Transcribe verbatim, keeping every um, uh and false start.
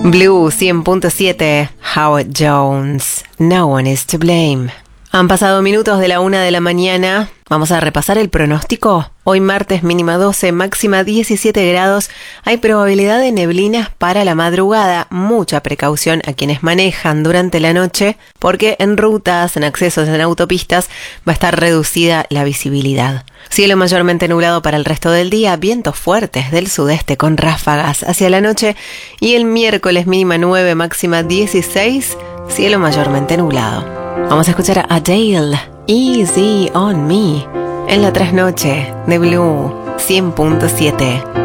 Blue cien punto siete, Howard Jones, No One Is to Blame. Han pasado minutos de la una de la mañana. Vamos a repasar el pronóstico. Hoy martes mínima doce, máxima diecisiete grados. Hay probabilidad de neblinas para la madrugada. Mucha precaución a quienes manejan durante la noche, porque en rutas, en accesos, en autopistas, va a estar reducida la visibilidad. Cielo mayormente nublado para el resto del día. Vientos fuertes del sudeste con ráfagas hacia la noche. Y el miércoles mínima nueve, máxima dieciséis. Cielo mayormente nublado. Vamos a escuchar a Adele, Easy on Me, en la trasnoche de Blue cien punto siete.